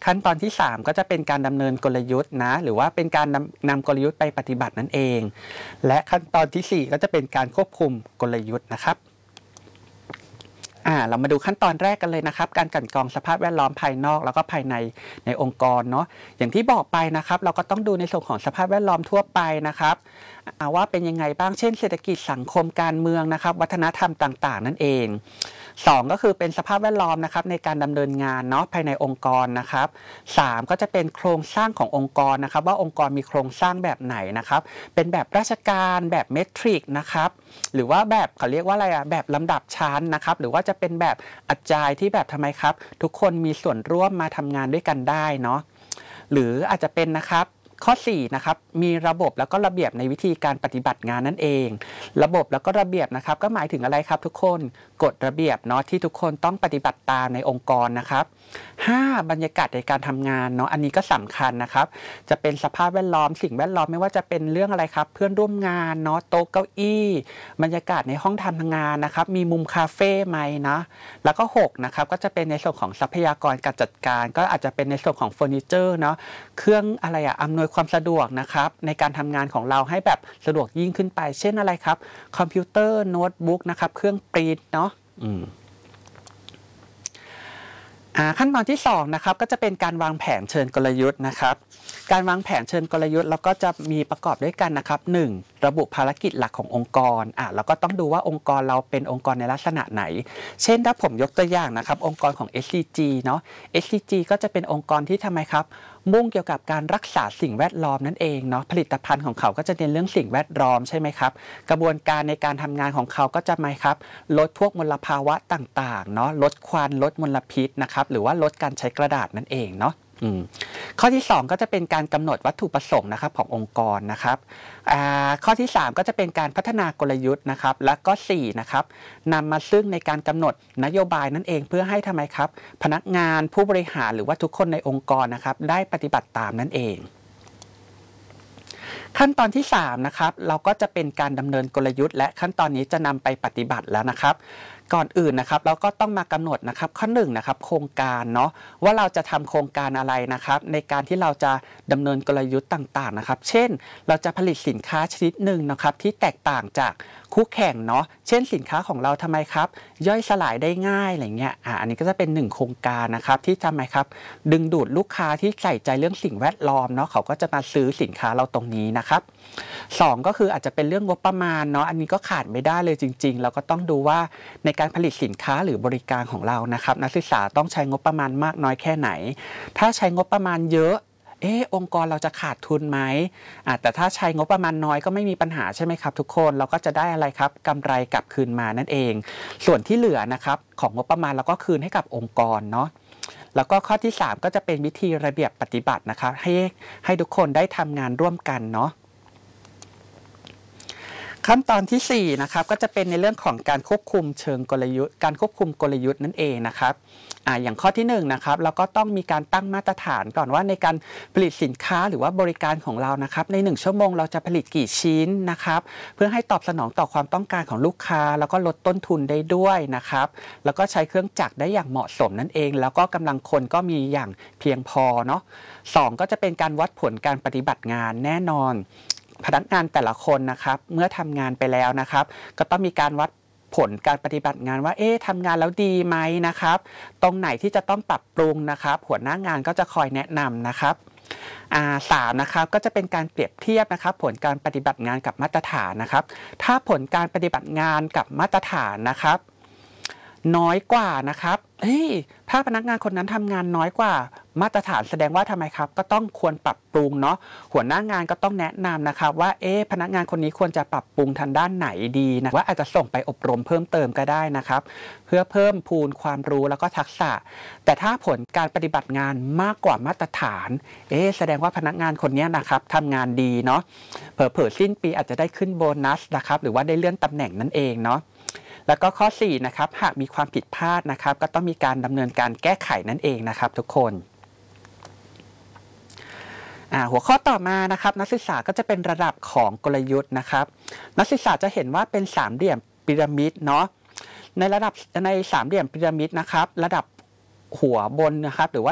ขั้นตอนที่3ก็จะเป็นการดำเนินกลยุทธ์นะหรือว่าเป็นการนำกลยุทธ์ไปปฏิบัตินั่นเองและขั้นตอนที่4ก็จะเป็นการควบคุมกลยุทธ์นะครับเรามาดูขั้นตอนแรกกันเลยนะครับการกลั่นกรองสภาพแวดล้อมภายนอกแล้วก็ภายในองค์กรเนาะอย่างที่บอกไปนะครับเราก็ต้องดูในส่วนของสภาพแวดล้อมทั่วไปนะครับว่าเป็นยังไงบ้างเช่นเศรษฐกิจสังคมการเมืองนะครับวัฒนธรรมต่างๆนั่นเอง2ก็คือเป็นสภาพแวดล้อมนะครับในการดำเนินงานเนาะภายในองค์กรนะครับ3ก็จะเป็นโครงสร้างขององค์กรนะครับว่าองค์กรมีโครงสร้างแบบไหนนะครับเป็นแบบราชการแบบเมทริกนะครับหรือว่าแบบเขาเรียกว่าอะไรแบบลำดับชั้นนะครับหรือว่าจะเป็นแบบอาจารย์ที่แบบทำไมครับทุกคนมีส่วนร่วมมาทำงานด้วยกันได้เนาะหรืออาจจะเป็นนะครับข้อ4นะครับมีระบบแล้วก็ระเบียบในวิธีการปฏิบัติงานนั่นเองระบบแล้วก็ระเบียบนะครับก็หมายถึงอะไรครับทุกคนกฎระเบียบเนาะที่ทุกคนต้องปฏิบัติตามในองค์กรนะครับ5บรรยากาศในการทำงานเนาะอันนี้ก็สำคัญนะครับจะเป็นสภาพแวดล้อมสิ่งแวดล้อมไม่ว่าจะเป็นเรื่องอะไรครับเพื่อนร่วมงานเนาะโต๊ะเก้าอี้บรรยากาศในห้องทำงานนะครับมีมุมคาเฟ่ไหมนะแล้วก็6นะครับก็จะเป็นในส่วนของทรัพยากรการจัดการก็อาจจะเป็นในส่วนของเฟอร์นิเจอร์เนาะเครื่องอะไรอำนวยความสะดวกนะครับในการทำงานของเราให้แบบสะดวกยิ่งขึ้นไปเช่นอะไรครับคอมพิวเตอร์โน้ตบุ๊กนะครับเครื่องปริ้นเนาะขั้นตอนที่2นะครับก็จะเป็นการวางแผนเชิงกลยุทธ์นะครับการวางแผนเชิงกลยุทธ์เราก็จะมีประกอบด้วยกันนะครับ1ระบุภารกิจหลักขององค์กรแล้วก็ต้องดูว่าองค์กรเราเป็นองค์กรในลักษณะไหนเช่นถ้าผมยกตัวอย่างนะครับองค์กรของ SCG เนาะ SCG ก็จะเป็นองค์กรที่ทำไมครับมุ่งเกี่ยวกับการรักษาสิ่งแวดล้อมนั่นเองเนาะผลิตภัณฑ์ของเขาก็จะเน้นเรื่องสิ่งแวดล้อมใช่ไหมครับกระบวนการในการทำงานของเขาก็จะไหมครับลดพวกมลภาวะต่างๆเนาะลดควันลดมลพิษนะครับหรือว่าลดการใช้กระดาษนั่นเองเนาะข้อที่2ก็จะเป็นการกำหนดวัตถุประสงค์นะครับขององค์กรนะครับข้อที่3ก็จะเป็นการพัฒนากลยุทธ์นะครับและก็4นะครับนำมาซึ่งในการกำหนดนโยบายนั่นเองเพื่อให้ทำไมครับพนักงานผู้บริหารหรือว่าทุกคนในองค์กรนะครับได้ปฏิบัติตามนั่นเองขั้นตอนที่3นะครับเราก็จะเป็นการดำเนินกลยุทธ์และขั้นตอนนี้จะนำไปปฏิบัติแล้วนะครับก่อนอื่นนะครับเราก็ต้องมากำหนดนะครับข้อ1นะครับโครงการเนาะว่าเราจะทำโครงการอะไรนะครับในการที่เราจะดำเนินกลยุทธ์ต่างๆนะครับเช่นเราจะผลิตสินค้าชนิดหนึ่งนะครับที่แตกต่างจากคู่แข่งเนาะเช่นสินค้าของเราทำไมครับย่อยสลายได้ง่ายอะไรเงี้ยอันนี้ก็จะเป็น1โครงการนะครับที่ทำไมครับดึงดูดลูกค้าที่ใส่ใจเรื่องสิ่งแวดล้อมเนาะเขาก็จะมาซื้อสินค้าเราตรงนี้นะครับ2ก็คืออาจจะเป็นเรื่องงบประมาณเนาะอันนี้ก็ขาดไม่ได้เลยจริงๆเราก็ต้องดูว่าในการผลิตสินค้าหรือบริการของเรานะครับนักศึกษาต้องใช้งบประมาณมากน้อยแค่ไหนถ้าใช้งบประมาณเยอะองค์กรเราจะขาดทุนไหมแต่ถ้าใช้งบประมาณน้อยก็ไม่มีปัญหาใช่ไหมครับทุกคนเราก็จะได้อะไรครับกำไรกลับคืนมานั่นเองส่วนที่เหลือนะครับของงบประมาณเราก็คืนให้กับองค์กรเนาะแล้วก็ข้อที่3ก็จะเป็นวิธีระเบียบปฏิบัตินะครับให้ทุกคนได้ทำงานร่วมกันเนาะขั้นตอนที่4นะครับก็จะเป็นในเรื่องของการควบคุมเชิงกลยุทธ์การควบคุมกลยุทธ์นั่นเองนะครับอย่างข้อที่1นะครับเราก็ต้องมีการตั้งมาตรฐานก่อนว่าในการผลิตสินค้าหรือว่าบริการของเรานะครับใน1ชั่วโมงเราจะผลิตกี่ชิ้นนะครับเพื่อให้ตอบสนองต่อความต้องการของลูกค้าแล้วก็ลดต้นทุนได้ด้วยนะครับแล้วก็ใช้เครื่องจักรได้อย่างเหมาะสมนั่นเองแล้วก็กำลังคนก็มีอย่างเพียงพอเนาะ2ก็จะเป็นการวัดผลการปฏิบัติงานแน่นอนพนักงานแต่ละคนนะครับเมื่อทำงานไปแล้วนะครับก็ต้องมีการวัดผลการปฏิบัติงานว่าทำงานแล้วดีไหมนะครับตรงไหนที่จะต้องปรับปรุงนะครับหัวหน้างานก็จะคอยแนะนำนะครับ3นะครับก็จะเป็นการเปรียบเทียบนะครับผลการปฏิบัติงานกับมาตรฐานนะครับถ้าผลการปฏิบัติงานกับมาตรฐานนะครับน้อยกว่านะครับถ้าพนักงานคนนั้นทำงานน้อยกว่ามาตรฐานแสดงว่าทำไมครับก็ต้องควรปรับปรุงเนาะหัวหน้างานก็ต้องแนะนำนะครับว่าพนักงานคนนี้ควรจะปรับปรุงทางด้านไหนดีนะว่าอาจจะส่งไปอบรมเพิ่มเติมก็ได้นะครับเพื่อเพิ่มพูนความรู้แล้วก็ทักษะแต่ถ้าผลการปฏิบัติงานมากกว่ามาตรฐานแสดงว่าพนักงานคนนี้นะครับทำงานดีเนาะเผลอๆสิ้นปีอาจจะได้ขึ้นโบนัสนะครับหรือว่าได้เลื่อนตำแหน่งนั่นเองเนาะแล้วก็ข้อ4นะครับหากมีความผิดพลาดนะครับก็ต้องมีการดำเนินการแก้ไขนั่นเองนะครับทุกคนหัวข้อต่อมานะครับนักศึกษาก็จะเป็นระดับของกลยุทธ์นะครับนักศึกษาจะเห็นว่าเป็นสามเหลี่ยมพีระมิดเนาะในสามเหลี่ยมพีระมิดนะครับระดับหัวบนนะครับหรือว่า